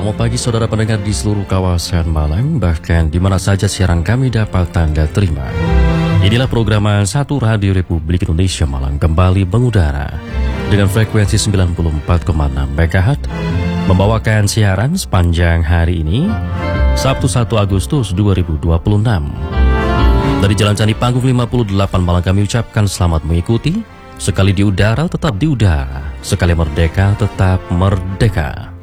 Selamat pagi saudara pendengar di seluruh kawasan Malang, bahkan di mana saja siaran kami dapat Anda terima. Inilah program 1 Radio Republik Indonesia Malang kembali mengudara dengan frekuensi 94,6 MHz, membawakan siaran sepanjang hari ini, Sabtu 1 Agustus 2026. Dari Jalan Candi Panggung 58 Malang kami ucapkan selamat mengikuti. Sekali di udara tetap di udara, sekali merdeka tetap merdeka.